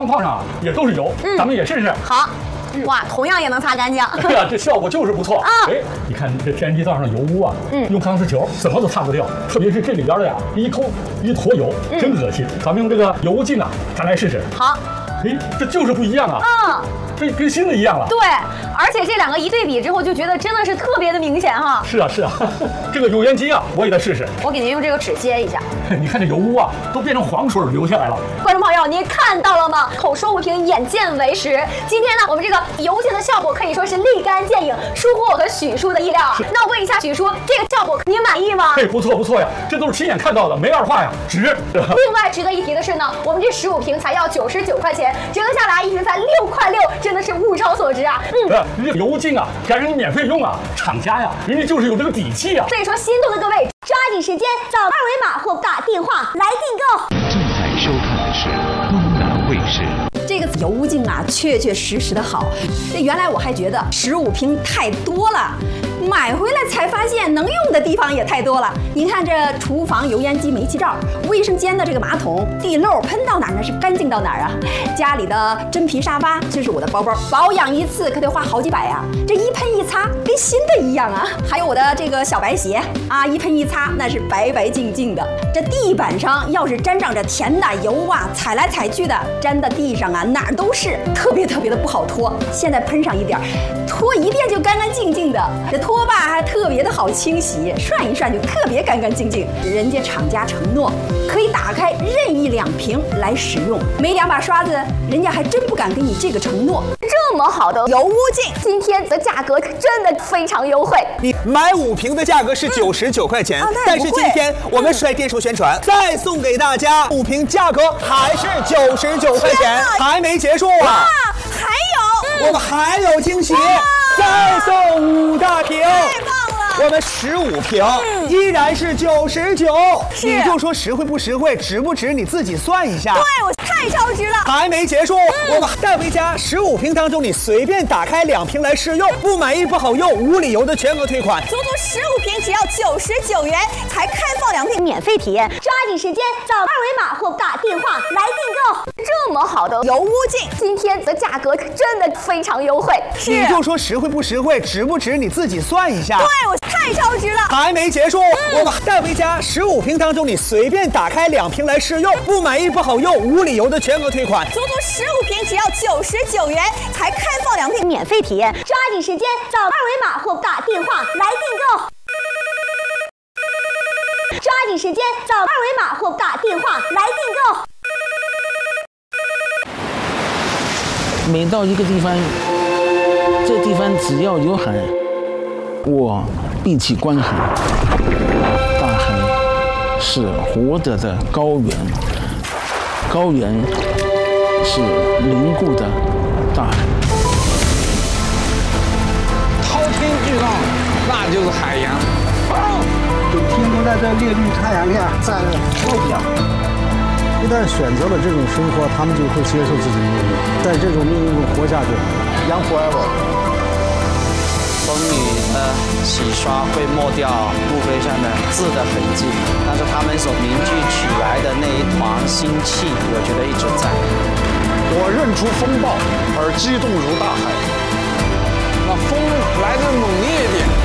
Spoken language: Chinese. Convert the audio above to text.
泡上啊也都是油，咱们也试试。 好。哇，同样也能擦干净。 对呀，这效果就是不错啊！哎，你看这天然气灶上的油污啊，用钢丝球怎么都擦不掉，特别是这里边的呀，一抠一坨油，真恶心。咱们用这个油污镜啊，咱来试试。 好。 哎，这就是不一样啊！这跟新的一样了。 对，而且这两个一对比之后，就觉得真的是特别的明显哈。 是啊，这个油烟机啊，我也得试试。 我给您用这个纸接一下。 你看这油污啊，都变成黄水流下来了。 观众朋友，您看到了吗？口说无凭，眼见为实。今天呢，我们这个油性的效果可以说是立竿见影，出乎我和许叔的意料啊。那我问一下许叔，这个效果您满意吗？ 嘿，不错呀，这都是亲眼看到的，没二话呀，值。 另外值得一提的是呢，我们这15瓶才要99块钱，折合下来一瓶才6块6，真的是物超所值啊！ 这油精啊，该让你免费用啊，厂家呀，人家就是有这个底气啊。 所以说，心动的各位，抓紧时间扫2维码或打电话来订购。 正在收看的是东南卫视。 这个油污镜啊，确实的好。这原来我还觉得15瓶太多了，买回来才发现能用的地方也太多了。您看这厨房油烟机煤气罩，卫生间的这个马桶地漏喷到哪儿呢？是干净到哪儿啊？家里的真皮沙发，这是我的包包，保养一次可得花好几百呀，这一喷一擦跟新的一样啊。还有我的这个小白鞋啊，一喷一擦那是白白净净的。这地板上要是沾上这甜的油啊，踩来踩去的，粘到地上啊哪儿都是，特别的不好拖。现在喷上一点，拖一遍就干干净净的。这拖把还特别的好清洗，涮一涮就特别干干净净。人家厂家承诺可以打开任意2瓶来使用，没2把刷子，人家还真不敢给你这个承诺。 这么好的油污镜，今天的价格真的非常优惠。 你买5瓶的价格是99块钱，但是今天我们是在电视宣传，再送给大家5瓶，价格还是99块钱，还没结束啊！ 还有， 我们还有惊喜，再送5大瓶。 太棒了！ 我们15瓶依然是99，你就说实惠不实惠，值不值你自己算一下。 对，我太超值了！ 还没结束，我们带回家15瓶当中，你随便打开2瓶来试用，不满意不好用，无理由的全额退款。 足足15瓶只要99元，才开放2瓶免费体验，抓紧时间扫2维码或打电话来订购。这么好的油污镜， 今天的价格真的非常优惠。 你就说实惠不实惠，值不值你自己算一下。 对，我太超值了！ 还没结束，我们带回家15瓶当中，你随便打开2瓶来试用，不满意不好用，无理由的全额退款。 足足15瓶只要99元，才开放2瓶免费体验，抓紧时间扫2维码或打电话来订购。抓紧时间扫2维码或打电话来订购。 每到一个地方，这地方只要有海，我闭起关海。大海是活着的高原，高原是凝固的大海。 滔天巨浪，那就是海洋。 天空在这烈日太阳下，在受不了。一旦选择了这种生活，他们就会接受自己的命运，在这种命运中活下去。Young forever。 风雨的洗刷会抹掉墓碑上的字的痕迹，但是他们所凝聚起来的那一团心气，我觉得一直在。 我认出风暴，而激动如大海。 那风来得猛烈点。